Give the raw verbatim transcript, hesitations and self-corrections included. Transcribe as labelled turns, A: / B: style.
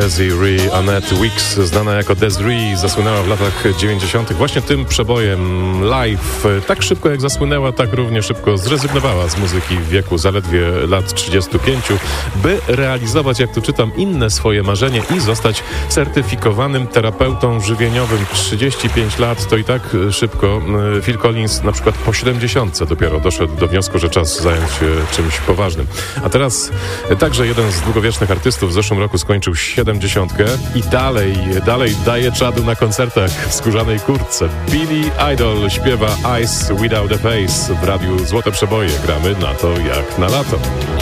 A: Desiree Annette Weeks, znana jako Desiree, zasłynęła w latach dziewięćdziesiątych właśnie tym przebojem Live. Tak szybko jak zasłynęła, tak równie szybko zrezygnowała z muzyki w wieku zaledwie lat trzydziestu pięciu, by realizować, jak tu czytam, inne swoje marzenie i zostać certyfikowanym terapeutą żywieniowym. trzydzieści pięć lat to i tak szybko. Phil Collins na przykład po siedemdziesiątce dopiero doszedł do wniosku, że czas zająć się czymś poważnym. A teraz także jeden z długowiecznych artystów w zeszłym roku skończył siedemdziesiątkę i dalej, dalej daje czadu na koncertach w skórzanej kurtce. Billy Idol śpiewa Eyes Without a Face w radiu Złote Przeboje. Gramy na to jak na lato.